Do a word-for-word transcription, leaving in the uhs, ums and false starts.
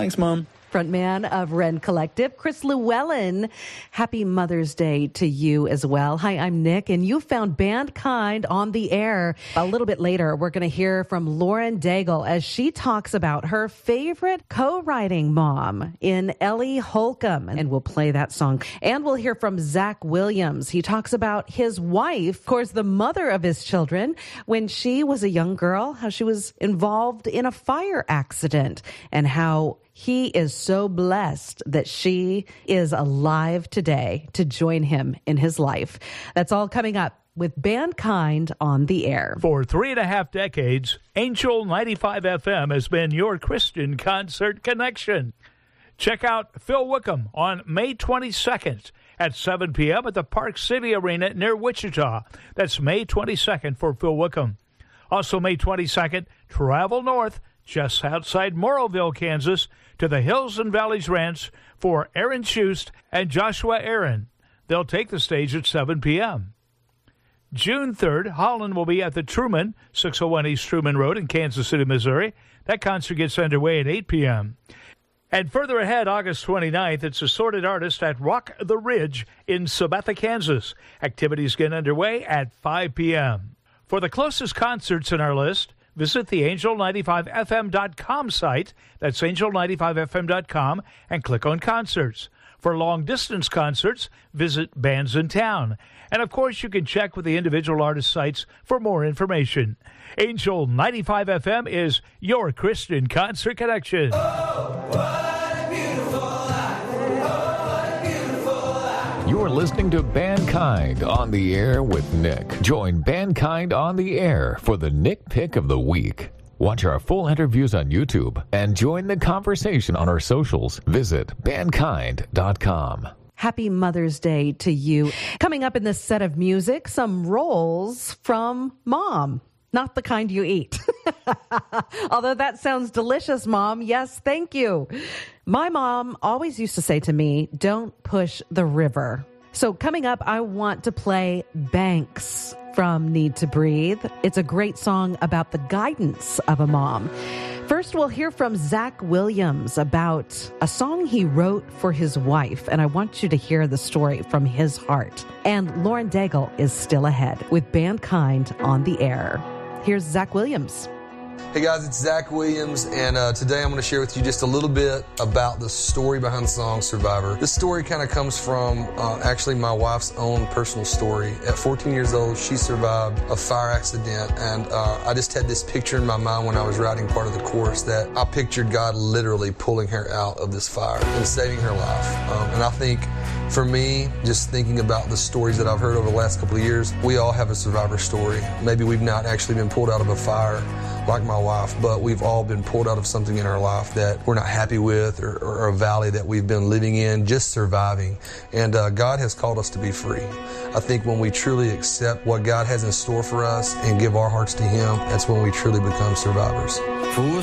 Thanks, Mom. Frontman of Wren Collective, Chris Llewellyn. Happy Mother's Day to you as well. Hi, I'm Nick, and you found Bandkind on the air. A little bit later, we're going to hear from Lauren Daigle as she talks about her favorite co-writing mom in Ellie Holcomb, and we'll play that song. And we'll hear from Zach Williams. He talks about his wife, of course, the mother of his children, when she was a young girl, how she was involved in a fire accident, and how he is so blessed that she is alive today to join him in his life. That's all coming up with Bandkind on the air. For three and a half decades, Angel ninety-five F M has been your Christian concert connection. Check out Phil Wickham on May twenty-second at seven p.m. at the Park City Arena near Wichita. That's May twenty-second for Phil Wickham. Also May twenty-second, travel north just outside Morrowville, Kansas, to the Hills and Valleys Ranch for Aaron Schust and Joshua Aaron. They'll take the stage at seven p.m. June third, Holland will be at the Truman, six oh one East Truman Road in Kansas City, Missouri. That concert gets underway at eight p.m. And further ahead, August twenty-ninth, it's Assorted Artist at Rock the Ridge in Sabatha, Kansas. Activities get underway at five p.m. For the closest concerts in our list, visit the angel ninety-five F M dot com site. That's angel ninety-five F M dot com and click on concerts. For long-distance concerts, visit Bands in Town. And, of course, you can check with the individual artist sites for more information. Angel ninety-five F M is your Christian concert connection. Oh, what a beautiful life. Oh, what a beautiful life. You're listening to Bandkind on the Air with Nick. Join Bandkind on the Air for the Nick Pick of the Week. Watch our full interviews on YouTube and join the conversation on our socials. Visit bandkind dot com. Happy Mother's Day to you. Coming up in this set of music, some rolls from Mom. Not the kind you eat. Although that sounds delicious, Mom. Yes, thank you. My mom always used to say to me, don't push the river. So coming up, I want to play Banks from Need to Breathe. It's a great song about the guidance of a mom. First, we'll hear from Zach Williams about a song he wrote for his wife, and I want you to hear the story from his heart. And Lauren Daigle is still ahead with Bandkind on the Air. Here's Zach Williams. Hey guys, it's Zach Williams, and uh, today I'm going to share with you just a little bit about the story behind the song Survivor. This story kind of comes from uh, actually my wife's own personal story. At fourteen years old, she survived a fire accident, and uh, I just had this picture in my mind when I was writing part of the chorus that I pictured God literally pulling her out of this fire and saving her life. Um, and I think for me, just thinking about the stories that I've heard over the last couple of years, we all have a survivor story. Maybe we've not actually been pulled out of a fire like my wife, but we've all been pulled out of something in our life that we're not happy with, or, or a valley that we've been living in, just surviving. And uh, God has called us to be free. I think when we truly accept what God has in store for us and give our hearts to Him, that's when we truly become survivors.